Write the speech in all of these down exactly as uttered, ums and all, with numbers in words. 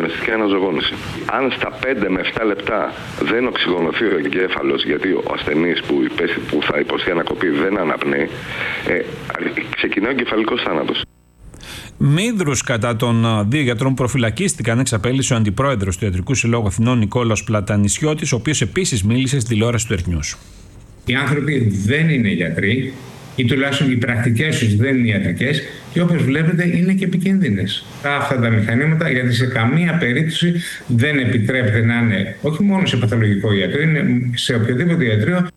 αναμνηστική αναζωογόνηση. Αν στα πέντε με επτά λεπτά δεν οξυγονωθεί ο εγκέφαλος, γιατί ο ασθενής που, που θα υποστεί ανακοπή δεν αναπνέει, ε, ξεκινάει ο εγκεφαλικός θάνατος. Μήδρους κατά των δύο γιατρών προφυλακίστηκαν, εξαπέλυσε ο αντιπρόεδρος του Ιατρικού Συλλόγου Αθηνών Νικόλαος Πλατανισιώτης, ο οποίος επίσης μίλησε στη τηλεόραση του Ερτνιούς. Οι άνθρωποι δεν είναι γιατροί, ή τουλάχιστον οι πρακτικές τους δεν είναι ιατρικές, και όπως βλέπετε είναι και επικίνδυνες αυτά τα μηχανήματα, γιατί σε καμία περίπτωση δεν επιτρέπεται να είναι όχι μόνο σε παθολογικό ιατρό, είναι σε οποιοδήποτε ιατρείο.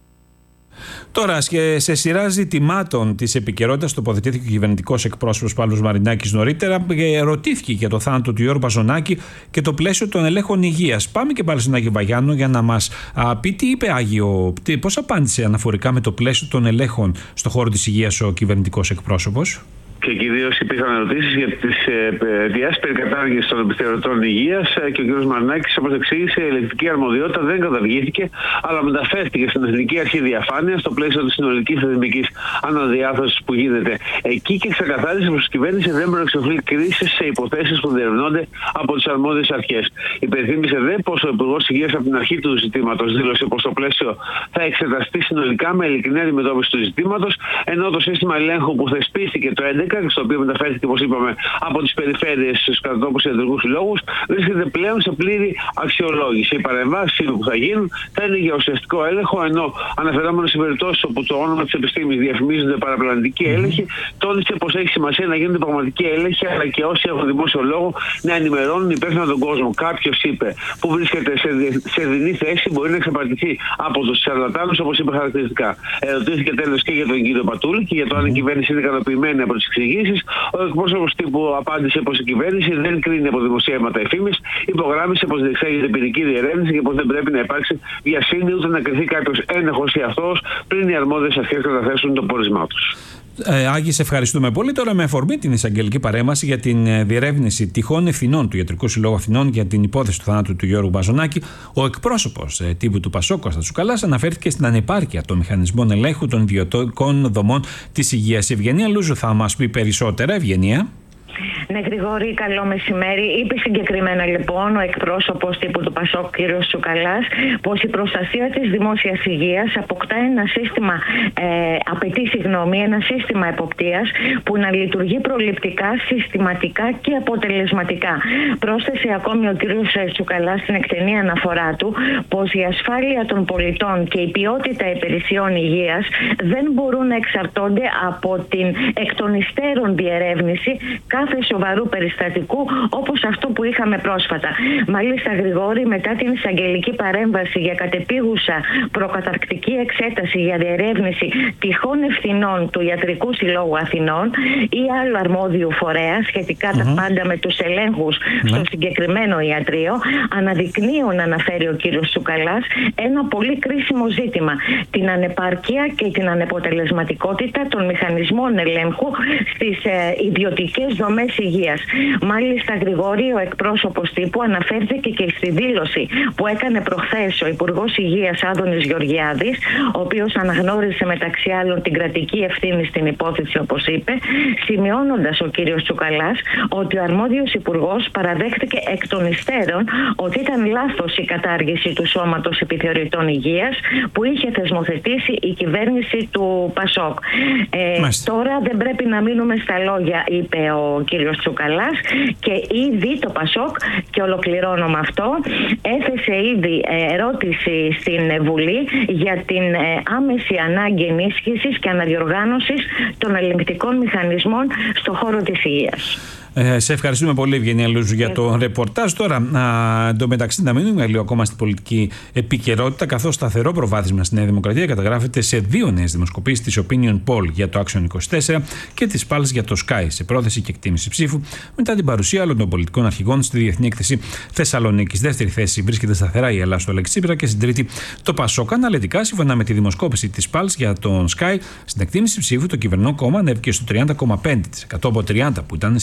Τώρα, σε σειρά ζητημάτων της επικαιρότητας, τοποθετήθηκε ο κυβερνητικός εκπρόσωπος Παύλος Μαρινάκης νωρίτερα και ρωτήθηκε για το θάνατο του Γιώργου Μπαζονάκη και το πλαίσιο των ελέγχων υγείας. Πάμε και πάλι στον Άγιο Βαγιάννο για να μας α, πει τι είπε Άγιο, τι, πώς απάντησε αναφορικά με το πλαίσιο των ελέγχων στον χώρο της υγείας ο κυβερνητικός εκπρόσωπος. Και κυρίως υπήρχαν ερωτήσεις για τις διάσεις περί κατάργησης των επιθεωρητών υγείας και ο κ. Μαρινάκης, όπως εξήγησε, η ελεγκτική αρμοδιότητα δεν καταργήθηκε, αλλά μεταφέρθηκε στην Εθνική Αρχή Διαφάνειας στο πλαίσιο της συνολικής θεσμικής αναδιάρθρωσης που γίνεται εκεί και ξεκαθάρισε πως η κυβέρνηση δεν προεξοφλεί κρίσεις σε υποθέσεις που διερευνώνται από τις αρμόδιες αρχές. Υπενθύμησε δε πως ο Υπουργός Υγείας από την αρχή του ζητήματος δήλωσε πως το πλαίσιο θα εξεταστεί συνολικά με ειλικρινή αντιμετώπιση του ζητήματος, ενώ το σύστημα ελέγχου που θεσπίστηκε το έντεκα, στο οποίο μεταφέρθηκε, όπως είπαμε, από τις περιφέρειες στους κατατόπους ιατρικούς συλλόγους, βρίσκεται πλέον σε πλήρη αξιολόγηση. Οι παρεμβάσεις που θα γίνουν θα είναι για ουσιαστικό έλεγχο, ενώ αναφερόμενο σε περιπτώσεις όπου το όνομα της επιστήμης διαφημίζονται παραπλανητικοί έλεγχοι, τόνισε πως έχει σημασία να γίνονται πραγματικοί έλεγχοι, αλλά και όσοι έχουν δημόσιο λόγο να ενημερώνουν υπεύθυνα τον κόσμο. Κάποιος είπε που βρίσκεται σε, σε δινή θέση μπορεί να εξαπατηθεί από τους σαρλατάνους, όπως είπε χαρακτηριστικά. Ερωτήθηκε τέλος και για τον κύριο Πατούλη και για το αν η κυβέρνηση είναι ικανοποιημένη από τις εξηγήσεις. Ο εκπρόσωπος τύπου απάντησε πως η κυβέρνηση δεν κρίνει από δημοσιεύματα εφήμης, υπογράμμισε πως διεξάγεται ποινική διερεύνηση και πως δεν πρέπει να υπάρξει βιασύνη ούτε να κριθεί κάποιος ένοχος ή αθώος πριν οι αρμόδιες αρχές καταθέσουν το πόρισμά τους. Ε, Άγη, σε ευχαριστούμε πολύ. Τώρα, με αφορμή την εισαγγελική παρέμβαση για την διερεύνηση τυχόν ευθυνών του Ιατρικού Συλλόγου Αθηνών για την υπόθεση του θανάτου του Γιώργου Μπαζονάκη, ο εκπρόσωπος ε, τύπου του Πασόκ, Κώστας Τσουκαλάς, αναφέρθηκε στην ανεπάρκεια των μηχανισμών ελέγχου των ιδιωτικών δομών της υγείας. Η Ευγενία Λούζου θα μας πει περισσότερα. Ευγενία. Ναι, Γρηγόρη, καλό μεσημέρι. Είπε συγκεκριμένα λοιπόν ο εκπρόσωπος τύπου του Πασόκ, κ. Τσουκαλάς, πως η προστασία της δημόσιας υγείας αποκτά ένα σύστημα, ε, απαιτεί συγγνώμη, ένα σύστημα εποπτείας που να λειτουργεί προληπτικά, συστηματικά και αποτελεσματικά. Πρόσθεσε ακόμη ο κ. Τσουκαλάς στην εκτενή αναφορά του πως η ασφάλεια των πολιτών και η ποιότητα υπηρεσιών υγείας δεν μπορούν να εξαρτώνται από την εκ των υστέρων διερεύνηση κάθε σοβαρού περιστατικού όπως αυτό που είχαμε πρόσφατα. Μάλιστα, Γρηγόρη, μετά την εισαγγελική παρέμβαση για κατεπίγουσα προκαταρκτική εξέταση για διερεύνηση τυχόν ευθυνών του Ιατρικού Συλλόγου Αθηνών ή άλλου αρμόδιου φορέα σχετικά mm-hmm. τα πάντα με τους ελέγχους mm-hmm. στο συγκεκριμένο ιατρείο, αναδεικνύουν, αναφέρει ο κύριος Τσουκαλάς, ένα πολύ κρίσιμο ζήτημα. Την ανεπάρκεια και την ανεποτελεσματικότητα των μηχανισμών ελέγχου στις ε, ιδιωτικές δομές υγείας. Μάλιστα, Γρηγόρη, ο εκπρόσωπος τύπου αναφέρθηκε και στη δήλωση που έκανε προχθές ο Υπουργός Υγείας Άδωνης Γεωργιάδης, ο οποίος αναγνώρισε μεταξύ άλλων την κρατική ευθύνη στην υπόθεση, όπως είπε, σημειώνοντας ο κύριος Τσουκαλάς ότι ο αρμόδιος υπουργός παραδέχτηκε εκ των υστέρων ότι ήταν λάθος η κατάργηση του Σώματος Επιθεωρητών Υγείας που είχε θεσμοθετήσει η κυβέρνηση του Πασόκ. Ε, τώρα δεν πρέπει να μείνουμε στα λόγια, είπε ο κύριος Τσουκαλάς, και ήδη το Πασόκ, και ολοκληρώνω με αυτό, έθεσε ήδη ερώτηση στην Βουλή για την άμεση ανάγκη ενίσχυσης και αναδιοργάνωσης των ελεγκτικών μηχανισμών στον χώρο της υγείας. Ε, σε ευχαριστούμε πολύ, Ευγενία Λούζου, για το ρεπορτάζ. Τώρα, εντωμεταξύ, να μείνουμε λίγο ακόμα στην πολιτική επικαιρότητα, καθώς σταθερό προβάδισμα στη Νέα Δημοκρατία καταγράφεται σε δύο νέες δημοσκοπήσεις της Opinion Poll για το Action είκοσι τέσσερα και της Pulse για το Sky, σε πρόθεση και εκτίμηση ψήφου, μετά την παρουσία άλλων των πολιτικών αρχηγών στη Διεθνή Έκθεση Θεσσαλονίκης. Δεύτερη θέση βρίσκεται σταθερά η Ελλάδα στο Αλέξη Τσίπρα και στην τρίτη το Πασόκ. Αναλυτικά, σύμφωνα με τη δημοσκόπηση της Pulse για τον Sky, στην εκτίμηση ψήφου το κυβερνό κόμμα ανέβηκε στο τριάντα κόμμα πέντε τοις εκατό από τριάντα που ήταν στην προηγούμενη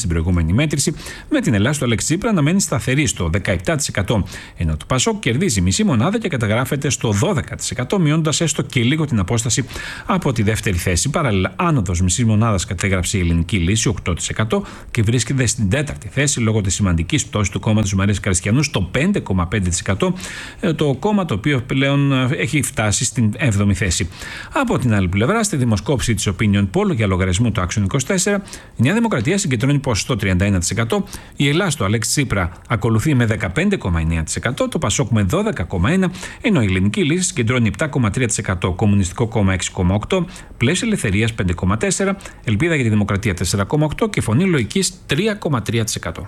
επόμενη μέτρηση, με την Ελλάδα του Αλέξη Τσίπρα να μένει σταθερή στο δεκαεπτά τοις εκατό, ενώ το Πασόκ κερδίζει μισή μονάδα και καταγράφεται στο δώδεκα τοις εκατό, μειώνοντας έστω και λίγο την απόσταση από τη δεύτερη θέση. Παράλληλα, άνοδος μισής μονάδας κατέγραψε η Ελληνική Λύση, οκτώ τοις εκατό, και βρίσκεται στην τέταρτη θέση λόγω της σημαντικής πτώσης του κόμματος Μαρίας Καριστιανού στο πέντε κόμμα πέντε τοις εκατό, το κόμμα το οποίο πλέον έχει φτάσει στην έβδομη θέση. Από την άλλη πλευρά, στη δημοσκόπηση της Opinion Poll για λογαριασμό του Action είκοσι τέσσερα, η Νέα Δημοκρατία συγκεντρώνει ποσοστό τριάντα ένα τοις εκατό, η Ελλάδα του Αλέξη Τσίπρα ακολουθεί με δεκαπέντε κόμμα εννέα τοις εκατό, το Πασόκ με δώδεκα κόμμα ένα τοις εκατό, ενώ η Ελληνική Λύση συγκεντρώνει επτά κόμμα τρία τοις εκατό, Κομμουνιστικό Κόμμα έξι κόμμα οκτώ τοις εκατό, Πλαίσιο Ελευθερίας πέντε κόμμα τέσσερα τοις εκατό, Ελπίδα για τη Δημοκρατία τέσσερα κόμμα οκτώ τοις εκατό και Φωνή Λογικής τρία κόμμα τρία τοις εκατό.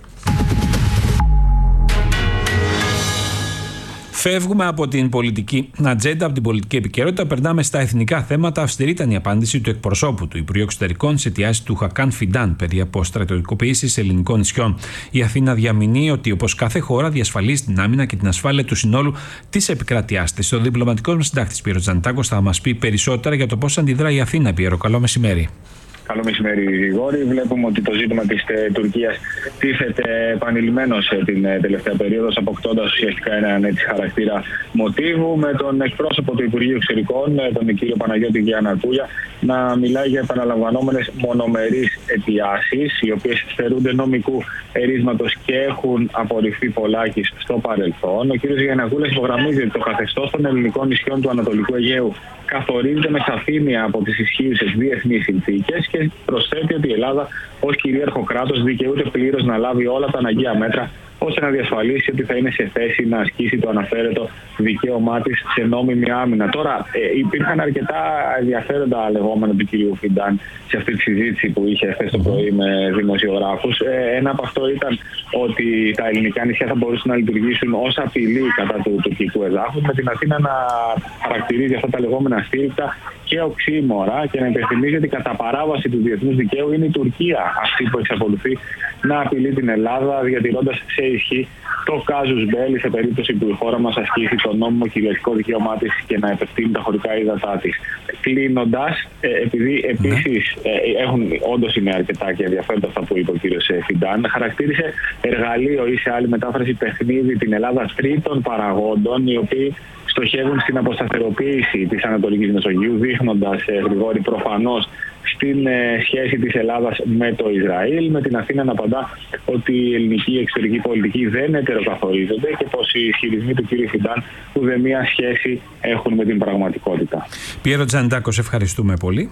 Φεύγουμε από την πολιτική ατζέντα, από την πολιτική επικαιρότητα, περνάμε στα εθνικά θέματα. Αυστηρή ήταν η απάντηση του εκπροσώπου του Υπουργείου Εξωτερικών σε αιτιάσεις του Χακάν Φιντάν περί αποστρατιωτικοποίησης ελληνικών νησιών. Η Αθήνα διαμηνύει ότι όπως κάθε χώρα διασφαλίζει την άμυνα και την ασφάλεια του συνόλου της επικράτειάς της. Ο διπλωματικός μας συντάκτης Πύρος Τζανετάκος θα μας πει περισσότερα για το πώς αντιδρά η Αθήνα. Πύρο, καλό μεσημέρι. Καλό μεσημέρι, Γρηγόρη. Βλέπουμε ότι το ζήτημα της Τουρκίας τίθεται επανειλημμένως την τελευταία περίοδο, αποκτώντας ουσιαστικά έναν έτσι χαρακτήρα μοτίβου, με τον εκπρόσωπο του Υπουργείου Εξωτερικών, τον κύριο Παναγιώτη Γιαννακούγια, να μιλάει για επαναλαμβανόμενες μονομερείς αιτιάσεις, οι οποίες στερούνται νομικού ερίσματος και έχουν απορριφθεί πολλάκις στο παρελθόν. Ο κύριος Γιαννακούλας υπογραμμίζει ότι το καθεστώς των ελληνικών νησιών του Ανατολικού Αιγαίου καθορίζεται με σαφήνεια από τις ισχύουσες διεθνείς συνθήκες και προσθέτει ότι η Ελλάδα ως κυρίαρχο κράτος δικαιούται πλήρως να λάβει όλα τα αναγκαία μέτρα ώστε να διασφαλίσει ότι θα είναι σε θέση να ασκήσει το αναφέρετο δικαίωμά της σε νόμιμη άμυνα. Τώρα, ε, υπήρχαν αρκετά ενδιαφέροντα λεγόμενα του κυρίου Φιντάν σε αυτή τη συζήτηση που είχε χθες το πρωί με δημοσιογράφους. Ε, ένα από αυτό ήταν ότι τα ελληνικά νησιά θα μπορούσαν να λειτουργήσουν ως απειλή κατά του τουρκικού εδάφους, με την Αθήνα να χαρακτηρίζει αυτά τα λεγόμενα αστήρικτα και οξύμορα και να υπενθυμίζει ότι κατά παράβαση του διεθνούς δικαίου είναι η Τουρκία αυτή που εξακολουθεί να απειλεί την Ελλάδα, διατηρώντας σε ισχύ το casus belli σε περίπτωση που η χώρα μας ασκήσει το νόμιμο κυριαρχικό δικαίωμά της και να επεκτείνει τα χωρικά ύδατά της. Κλείνοντας, ε, επειδή επίσης ε, έχουν, όντως είναι αρκετά και ενδιαφέροντα αυτά που είπε ο κύριος Φιντάν, χαρακτήρισε εργαλείο ή σε άλλη μετάφραση παιχνίδι την Ελλάδα τρίτων παραγόντων, οι οποίοι στοχεύουν στην αποσταθεροποίηση της Ανατολικής Μεσογείου, δείχνοντας, ε, Γρηγόρη, προφανώς στην ε, σχέση της Ελλάδας με το Ισραήλ, με την Αθήνα να απαντά ότι η ελληνική εξωτερική πολιτική δεν ετεροκαθορίζονται και πως οι ισχυρισμοί του κ. Φιντάν ουδέμια σχέση έχουν με την πραγματικότητα. Πύρο Τζανετάκο, ευχαριστούμε πολύ.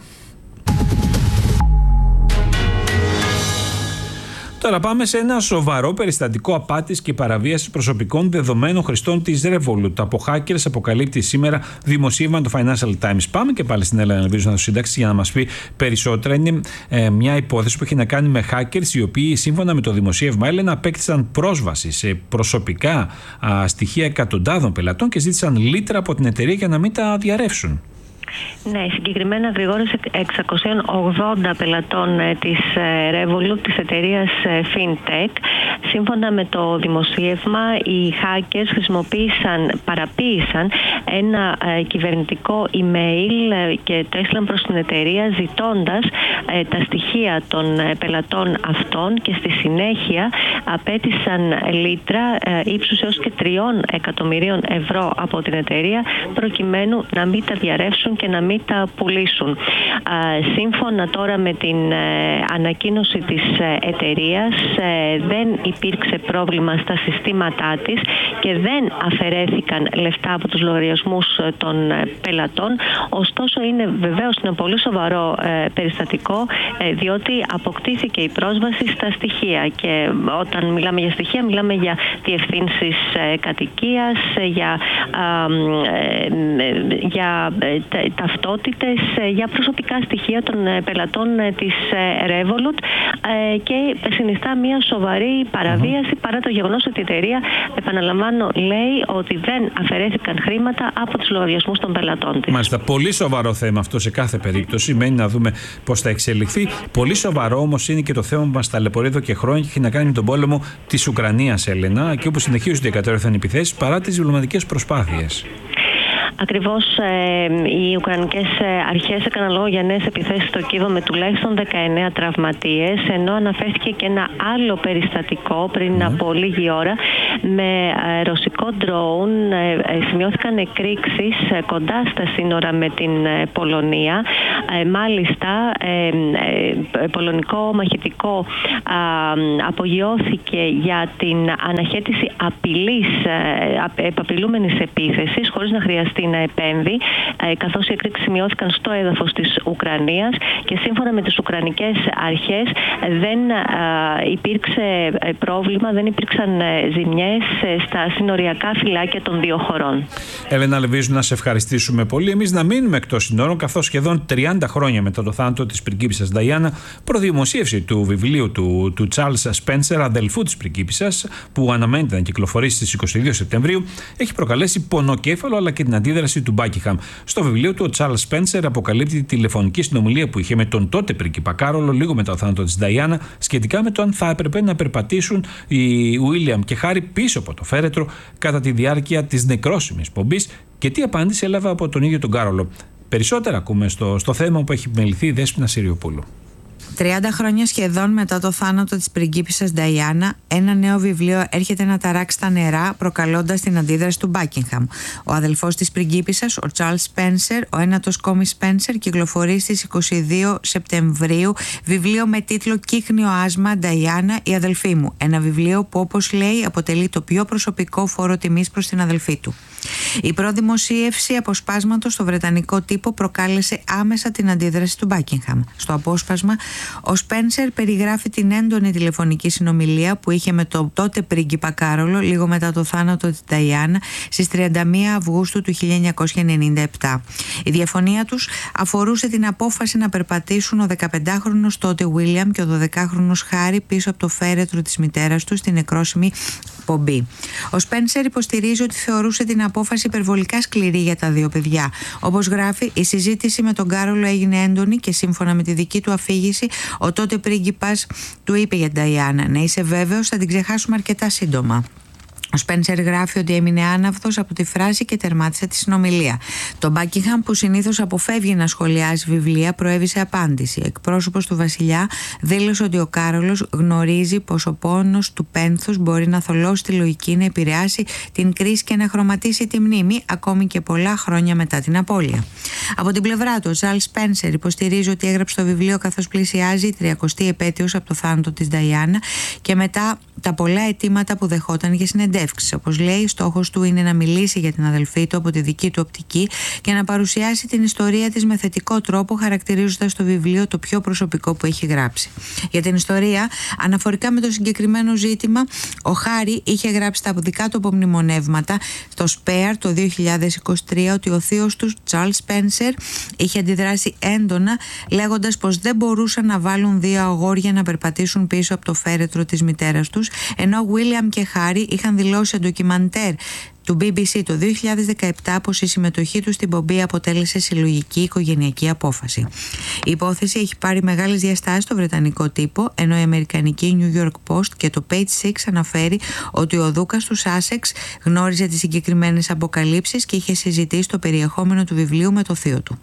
Τώρα πάμε σε ένα σοβαρό περιστατικό απάτης και παραβίασης προσωπικών δεδομένων χρηστών της Revolut. Από hackers αποκαλύπτει σήμερα δημοσίευμα το Financial Times. Πάμε και πάλι στην Έλενα Ελβίδου, σύνταξη, για να μας πει περισσότερα. Είναι ε, μια υπόθεση που έχει να κάνει με hackers, οι οποίοι σύμφωνα με το δημοσίευμα Έλενα απέκτησαν πρόσβαση σε προσωπικά α, στοιχεία εκατοντάδων πελατών και ζήτησαν λίτρα από την εταιρεία για να μην τα διαρρεύσουν. Ναι, συγκεκριμένα, Γρηγόρη, εξακόσια ογδόντα πελατών της Revolut, της εταιρείας FinTech. Σύμφωνα με το δημοσίευμα, οι hackers χρησιμοποίησαν, παραποίησαν ένα ε, κυβερνητικό email και το έστειλαν προς την εταιρεία ζητώντας ε, τα στοιχεία των ε, πελατών αυτών και στη συνέχεια απέτησαν λίτρα ε, ύψους έως και τριών εκατομμυρίων ευρώ από την εταιρεία προκειμένου να μην τα διαρρεύσουν και να μην τα πουλήσουν. Σύμφωνα τώρα με την ανακοίνωση της εταιρείας, δεν υπήρξε πρόβλημα στα συστήματά της και δεν αφαιρέθηκαν λεφτά από τους λογαριασμούς των πελατών. Ωστόσο, είναι βεβαίως ένα πολύ σοβαρό περιστατικό, διότι αποκτήθηκε η πρόσβαση στα στοιχεία και όταν μιλάμε για στοιχεία μιλάμε για διευθύνσεις κατοικίας, για, για ταυτότητες, για προσωπικά στοιχεία των πελατών της Revolut και συνιστά μια σοβαρή παραβίαση mm-hmm. παρά το γεγονός ότι η εταιρεία, επαναλαμβάνω, λέει ότι δεν αφαιρέθηκαν χρήματα από τους λογαριασμούς των πελατών της. Μάλιστα, πολύ σοβαρό θέμα αυτό σε κάθε περίπτωση. Μένει να δούμε πώς θα εξελιχθεί. Πολύ σοβαρό όμως είναι και το θέμα που μας ταλαιπωρεί εδώ και χρόνια και έχει να κάνει με τον πόλεμο της Ουκρανίας, Έλενα, και όπου συνεχίζονται οι κατέρωθεν επιθέσεις παρά τις διπλωματικές προσπάθειες. Ακριβώς ε, οι Ουκρανικές αρχές έκαναν λόγο για νέες επιθέσεις στο Κίεβο με τουλάχιστον δεκαεννέα τραυματίες, ενώ αναφέρθηκε και ένα άλλο περιστατικό πριν mm. από λίγη ώρα με ε, ρωσικό ντρόουν. Ε, ε, σημειώθηκαν εκρήξεις ε, κοντά στα σύνορα με την ε, Πολωνία. Ε, μάλιστα, ε, ε, πολωνικό μαχητικό ε, απογειώθηκε για την αναχέτηση απειλής, ε, επαπειλούμενης επίθεσης, χωρίς να χρειαστεί να επέμβει, ε, καθώς οι εκρήξεις σημειώθηκαν στο έδαφος της Ουκρανίας και σύμφωνα με τις Ουκρανικές αρχές δεν ε, υπήρξε πρόβλημα, δεν υπήρξαν ζημιές στα συνοριακά φυλάκια των δύο χωρών. Έλενα Λεβίζου, να σε ευχαριστήσουμε πολύ. Εμείς να μείνουμε εκτός συνόρων, καθώς σχεδόν τριάντα χρόνια μετά το θάνατο της πριγκίπισσας Νταϊάννα, προδημοσίευση του βιβλίου του, του Charles Spencer, αδελφού της πριγκίπισσας, που αναμένεται να κυκλοφορήσει στις είκοσι δύο Σεπτεμβρίου, έχει προκαλέσει πονοκέφαλο αλλά και την αντίδραση του Buckingham. Στο βιβλίο του, ο Charles Spencer αποκαλύπτει τη τηλεφωνική συνομιλία που είχε με τον τότε πρίγκιπα Κάρολο λίγο μετά το θάνατο της Νταϊάννα, σχετικά με το αν θα έπρεπε να περπατήσουν οι Βίλιαμ και Χάρι πίσω από το φέρετρο κατά τη διάρκεια της νεκρόσιμης πομπής και τι απάντηση έλαβε από τον ίδιο τον Κάρολο. Περισσότερα ακούμε στο, στο θέμα που έχει επιμεληθεί η Δέσποινα Συριοπούλου. τριάντα χρόνια σχεδόν μετά το θάνατο της πριγκίπισσας Νταϊάννα, ένα νέο βιβλίο έρχεται να ταράξει τα νερά, προκαλώντας την αντίδραση του Buckingham. Ο αδελφός της πριγκίπισσας, ο Charles Spencer, ο ένατος Κόμι Spencer, κυκλοφορεί στις είκοσι δύο Σεπτεμβρίου βιβλίο με τίτλο «Κύκνιο άσμα, Νταϊάννα, η αδελφή μου». Ένα βιβλίο που, όπως λέει, αποτελεί το πιο προσωπικό φόρο τιμής προς την αδελφή του. Η προδημοσίευση αποσπάσματος στο βρετανικό τύπο προκάλεσε άμεσα την αντίδραση του Buckingham. Στο απόσπασμα, ο Σπένσερ περιγράφει την έντονη τηλεφωνική συνομιλία που είχε με τον τότε πρίγκιπα Κάρολο λίγο μετά το θάνατο της Νταϊάννα στις τριάντα μία Αυγούστου του χίλια εννιακόσια ενενήντα επτά. Η διαφωνία τους αφορούσε την απόφαση να περπατήσουν ο δεκαπεντάχρονος τότε Βίλιαμ και ο δωδεκάχρονος Χάρι πίσω από το φέρετρο της μητέρας του στην νεκρόσιμη πομπή. Ο Σπένσερ υποστηρίζει ότι θεωρούσε την απόφαση υπερβολικά σκληρή για τα δύο παιδιά. Όπως γράφει, η συζήτηση με τον Κάρολο έγινε έντονη και σύμφωνα με τη δική του αφήγηση, ο τότε πρίγκιπας του είπε για την Νταϊάννα: «Να είσαι βέβαιος, θα την ξεχάσουμε αρκετά σύντομα». Ο Σπένσερ γράφει ότι έμεινε άναυδος από τη φράση και τερμάτισε τη συνομιλία. Το Buckingham, που συνήθως αποφεύγει να σχολιάζει βιβλία, προέβησε απάντηση. Εκπρόσωπος του βασιλιά δήλωσε ότι ο Κάρολος γνωρίζει πως ο πόνος του πένθους μπορεί να θολώσει τη λογική, να επηρεάσει την κρίση και να χρωματίσει τη μνήμη, ακόμη και πολλά χρόνια μετά την απώλεια. Από την πλευρά του, ο Charles Spencer υποστηρίζει ότι έγραψε το βιβλίο καθώς πλησιάζει η τριακοστή επέτειος από το θάνατο της Νταϊάννα και μετά τα πολλά αιτήματα που δεχόταν για συνεντεύξεις. Όπως λέει, στόχος του είναι να μιλήσει για την αδελφή του από τη δική του οπτική και να παρουσιάσει την ιστορία της με θετικό τρόπο, χαρακτηρίζοντας το βιβλίο το πιο προσωπικό που έχει γράψει. Για την ιστορία, αναφορικά με το συγκεκριμένο ζήτημα, ο Χάρι είχε γράψει τα δικά του απομνημονεύματα στο Σπέαρ το δύο χιλιάδες είκοσι τρία ότι ο θείος του, Charles Spencer, είχε αντιδράσει έντονα, λέγοντας πως δεν μπορούσαν να βάλουν δύο αγόρια να περπατήσουν πίσω από το φέρετρο της μητέρας τους, ενώ ο Βίλιαμ και Χάρι είχαν δηλώσει σε ντοκιμαντέρ του μπι μπι σι το δύο χιλιάδες δεκαεπτά πως η συμμετοχή του στην πομπή αποτέλεσε συλλογική οικογενειακή απόφαση. Η υπόθεση έχει πάρει μεγάλες διαστάσεις στο βρετανικό τύπο, ενώ η αμερικανική New York Post και το Page Six αναφέρει ότι ο δούκας του Σάσεξ γνώριζε τις συγκεκριμένες αποκαλύψεις και είχε συζητήσει το περιεχόμενο του βιβλίου με το θείο του.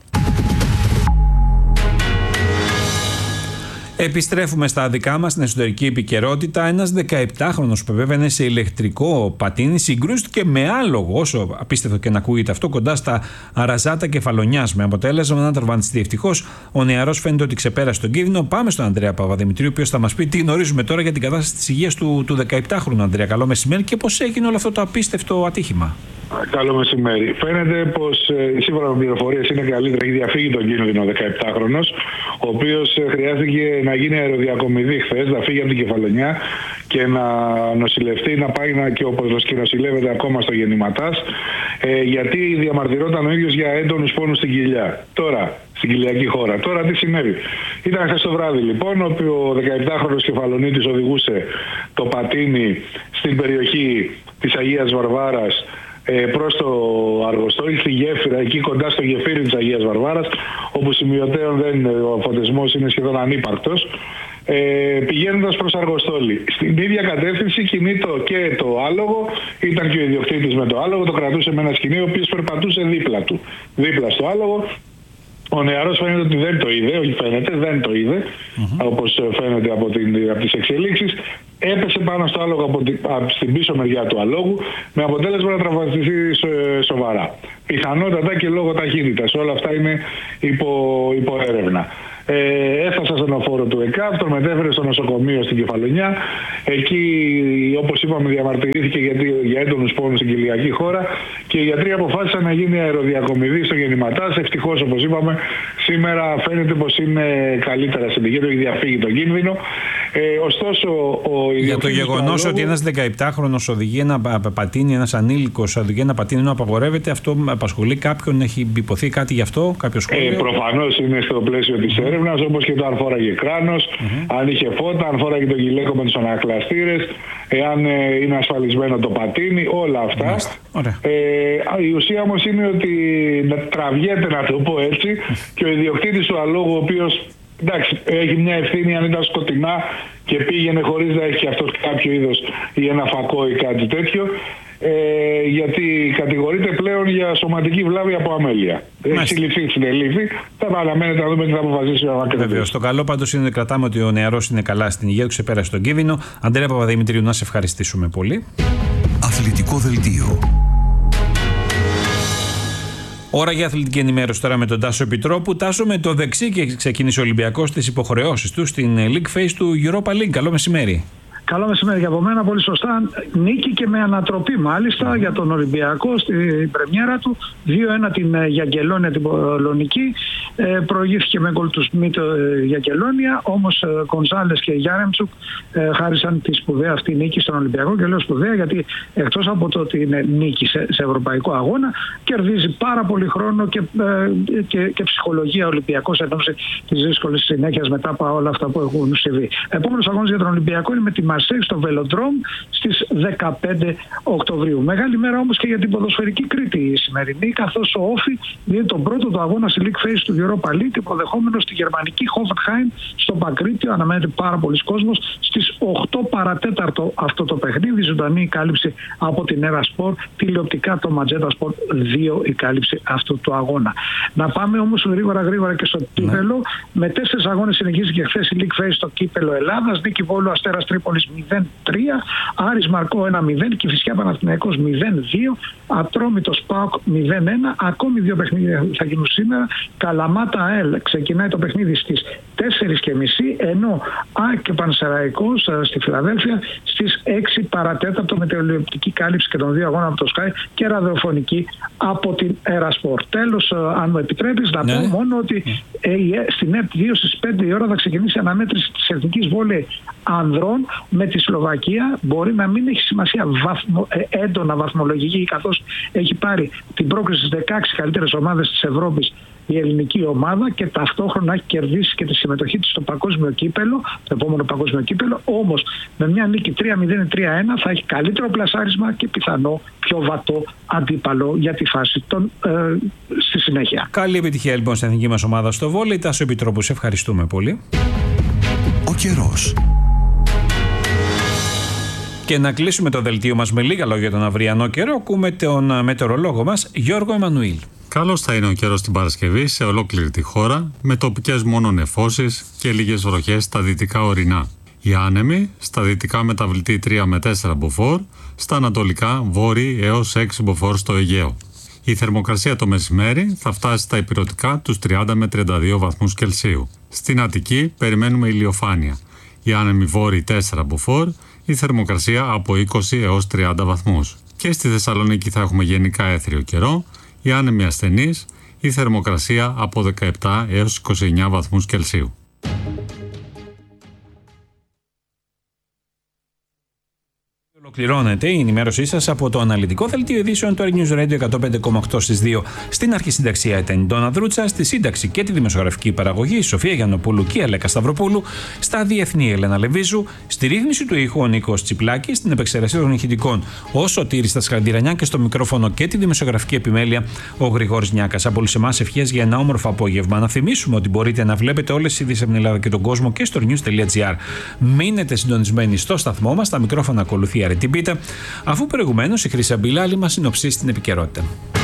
Επιστρέφουμε στα δικά μας, στην εσωτερική επικαιρότητα. Ένας δεκαεπτάχρονος που επέβαινε σε ηλεκτρικό πατίνι συγκρούστηκε με άλογο, όσο απίστευτο και να ακούγεται αυτό, κοντά στα Ραζάτα Κεφαλονιάς, με αποτέλεσμα να τραυματιστεί. Ευτυχώς ο νεαρός φαίνεται ότι ξεπέρασε τον κίνδυνο. Πάμε στον Ανδρέα Παπαδημητρίου, ο οποίος θα μας πει τι γνωρίζουμε τώρα για την κατάσταση της υγείας του, του δεκαεπτάχρονου. Ανδρέα, καλό μεσημέρι, και πώς έγινε όλο αυτό το απίστευτο ατύχημα. Καλό μεσημέρι. Φαίνεται πως ε, σύμφωνα με πληροφορίες είναι καλύτερα, έχει διαφύγει τον κίνδυνο ο δεκαεπτάχρονος, ο οποίος ε, χρειάστηκε να γίνει αεροδιακομιδή χθες, να φύγει από την Κεφαλονιά και να νοσηλευτεί, να πάει να, και όπως και νοσηλεύεται ακόμα στο Γεννηματάς, ε, γιατί διαμαρτυρόταν ο ίδιος για έντονους πόνους στην κοιλιά. Τώρα, στην κοιλιακή χώρα. Τώρα τι συνέβη? Ήταν χθες το βράδυ λοιπόν, όπου ο δεκαεπτάχρονος Κεφαλονίτης οδηγούσε το πατίνι στην περιοχή της Αγίας Βαρβάρας προς το Αργοστόλι, στη γέφυρα, εκεί κοντά στο γεφύρι της Αγίας Βαρβάρας, όπου σημειωτέων δεν, ο φωτισμός είναι σχεδόν ανύπαρκτος. ε, πηγαίνοντας προς Αργοστόλη. Στην ίδια κατεύθυνση κινείται και το άλογο, ήταν και ο ιδιοκτήτης με το άλογο, το κρατούσε με ένα σκοινί, ο οποίος περπατούσε δίπλα του, δίπλα στο άλογο. Ο νεαρός φαίνεται ότι δεν το είδε, όχι φαίνεται, δεν το είδε, mm-hmm. όπως φαίνεται από, την, από τις εξελίξεις. Έπεσε πάνω στο άλογο από την, από την πίσω μεριά του αλόγου, με αποτέλεσμα να τραυματιστεί σοβαρά. Πιθανότατα και λόγω ταχύτητας. Όλα αυτά είναι υπό, υπό έρευνα. Ε, έφτασε στον οφόρο του ΕΚΑΒ, τον μετέφερε στο νοσοκομείο στην Κεφαλονιά. Εκεί, όπως είπαμε, διαμαρτυρήθηκε γιατί, για έντονους πόνους στην κοιλιακή χώρα και οι γιατροί αποφάσισαν να γίνει αεροδιακομιδή στο γεννηματάς. Ευτυχώς, όπως είπαμε, σήμερα φαίνεται πως είναι καλύτερα στην υγεία του, έχει διαφύγει τον κίνδυνο. Ε, ωστόσο, ο για το γεγονός ότι ένας δεκαεπτάχρονος οδηγεί ένα πατίνι, ένας ανήλικος οδηγεί ένα πατίνι ενώ απαγορεύεται, αυτό απασχολεί κάποιον, έχει υποθεί κάτι γι' αυτό, κάποιο σχόλιο? Ε, προφανώς είναι στο πλαίσιο της έρευνας, όπως και το αν φόραγε κράνος, mm-hmm. αν είχε φώτα, αν φόραγε τον γυλαίκο με τους ανακλαστήρες, εάν ε, είναι ασφαλισμένο το πατίνι, όλα αυτά. Ε, η ουσία όμως είναι ότι τραβιέται, να το πω έτσι, και ο ιδιοκτήτης του αλόγου, ο οποίος εντάξει, έχει μια ευθύνη αν ήταν σκοτεινά και πήγαινε χωρίς να έχει αυτός κάποιο είδος ή ένα φακό ή κάτι τέτοιο, ε, γιατί κατηγορείται πλέον για σωματική βλάβη από αμέλεια. Έχει συλληφθεί, συνελήφθη. Θα αναμένεται να δούμε τι θα αποφασίσει ο Μακρύβης. Βεβαίως. Το καλό πάντως είναι ότι κρατάμε ότι ο νεαρός είναι καλά στην υγεία του, ξεπέρασε τον κίνδυνο. Αντρέα Παπαδημητρίου, να σε ευχαριστήσουμε πολύ. Αθλητικό δελτίο. Ώρα για αθλητική ενημέρωση τώρα με τον Τάσο Επιτρόπου. Τάσο, με το δεξί και ξεκίνησε ο Ολυμπιακός τις υποχρεώσεις του στην League Phase του Europa League. Καλό μεσημέρι. Καλό μεσημέρι για από μένα, πολύ σωστά. Νίκη και με ανατροπή μάλιστα mm. για τον Ολυμπιακό στην πρεμιέρα του. δύο ένα την Γιαγκελόνια την Πολωνική. Ε, προηγήθηκε με γκολ του Σμιτ Γιαγκελόνια. Όμως Γκονζάλες και Γιάρεμτσουκ ε, χάρισαν τη σπουδαία αυτή νίκη στον Ολυμπιακό. Και λέω σπουδαία γιατί εκτός από το ότι είναι νίκη σε, σε ευρωπαϊκό αγώνα, κερδίζει πάρα πολύ χρόνο και, ε, και, και ψυχολογία ο Ολυμπιακός εν ώψη τη δύσκολη συνέχεια μετά από όλα αυτά που έχουν συμβεί. Επόμενος αγώνας για τον Ολυμπιακό είναι με τη Μαρσέη στο Βελοντρόμ στις δεκαπέντε Οκτωβρίου. Μεγάλη μέρα όμως και για την ποδοσφαιρική Κρήτη η σημερινή, καθώς ο Όφι δίνει τον πρώτο του αγώνα στη League Phase του Europa League, υποδεχόμενο στη γερμανική Hoffenheim στο Παγκρίτιο. Αναμένεται πάρα πολλοί κόσμος. Στις οκτώ παρατέταρτο αυτό το παιχνίδι, ζωντανή κάλυψη από την Έρα Sport, τηλεοπτικά το Magenta Sport δύο η κάλυψη αυτού του αγώνα. Να πάμε όμως γρήγορα γρήγορα και στο κύπελο. Ναι. Με τέσσερις αγώνες συνεχίστηκε χθες η League Phase στο κύπελο Ελλάδας. Νίκη Βόλου Αστέρας Τρίπολης μηδέν τρία, Άρης Μαρκό ένα μηδέν, Κηφισιά Παναθηναϊκός μηδέν δύο, Ατρόμητος ΠΑΟΚ μηδέν ένα. Ακόμη δύο παιχνίδια θα γίνουν σήμερα. Καλαμάτα ΑΕΛ ξεκινάει το παιχνίδι στις τέσσερις και μισή, ενώ ΑΕΚ και Πανσεραϊκός στη Φιλαδέλφια στις έξι παρατέταρτο με τηλεοπτική κάλυψη και των δύο αγώνων από το Sky και ραδιοφωνική από την Έρα Sport. Τέλος, αν μου επιτρέπεις, να ναι. πω μόνο ότι ε, στην ΕΠ δύο στις πέντε η ώρα θα ξεκινήσει η αναμέτρηση της εθνικής βόλεϊ ανδρών με τη Σλοβακία. Μπορεί να μην έχει σημασία βαθμο, ε, έντονα βαθμολογική, καθώς έχει πάρει την πρόκριση στις δεκαέξι καλύτερες ομάδες της Ευρώπης η ελληνική ομάδα και ταυτόχρονα έχει κερδίσει και τη συμμετοχή της στο παγκόσμιο κύπελο, το επόμενο παγκόσμιο κύπελο. Όμως με μια νίκη τρία μηδέν τρία ένα θα έχει καλύτερο πλασάρισμα και πιθανό πιο βατό αντίπαλο για τη φάση των, ε, στη συνέχεια. Καλή επιτυχία λοιπόν στην εθνική μας ομάδα στο βόλεϊ. Τάσο Επιτρόπου, σε ευχαριστούμε πολύ. Ο καιρός. Και να κλείσουμε το δελτίο μας με λίγα λόγια για τον αυριανό καιρό. Ακούμε τον μετεωρολόγο μας Γιώργο Εμμανουήλ. Καλώς θα είναι ο καιρός την Παρασκευή σε ολόκληρη τη χώρα, με τοπικές μόνο νεφώσεις και λίγες βροχές στα δυτικά ορεινά. Οι άνεμοι στα δυτικά μεταβλητή τρία με τέσσερα μποφόρ, στα ανατολικά βόρειοι έως έξι μποφόρ στο Αιγαίο. Η θερμοκρασία το μεσημέρι θα φτάσει στα ηπειρωτικά τους τριάντα με τριάντα δύο βαθμούς Κελσίου. Στην Αττική περιμένουμε ηλιοφάνεια. Οι άνεμοι βόρειοι τέσσερα μποφόρ, η θερμοκρασία από είκοσι έως τριάντα βαθμούς. Και στη Θεσσαλονίκη θα έχουμε γενικά έθριο καιρό, οι άνεμοι ασθενείς, η θερμοκρασία από δεκαεπτά έως είκοσι εννέα βαθμούς Κελσίου. Ολοκληρώνεται η ενημέρωσή σας από το αναλυτικό δελτίο ειδήσεων του News Radio εκατόν πέντε κόμμα οκτώ στις δύο. Στην αρχισυνταξία ήταν η Ντόνα Δρούτσα, στη σύνταξη και τη δημοσιογραφική παραγωγή η Σοφία Γιαννοπούλου και η Αλέκα Σταυροπούλου, στα διεθνή η Ελένα Λεβίζου, στη ρύθμιση του ήχου ο Νίκος Τσιπλάκης, στην επεξεργασία των ηχητικών ο Σωτήρης Τασχαντηρανιά και στο μικρόφωνο και τη δημοσιογραφική επιμέλεια ο Γρηγόρης Νιάκας. Από όλους εμάς ευχές για ένα όμορφο απόγευμα. Να θυμίσουμε ότι μπορείτε να βλέπετε όλες τις ειδήσεις από την Ελλάδα και τον κόσμο και στο news τελεία gr. Μείνετε συντονισμένοι στο σταθμό μας, τα μικρόφωνα ακολουθεί Αρετή Πίτα, αφού προηγουμένως η Χρυσαμπίλα άλλη μας συνοψίσει στην επικαιρότητα.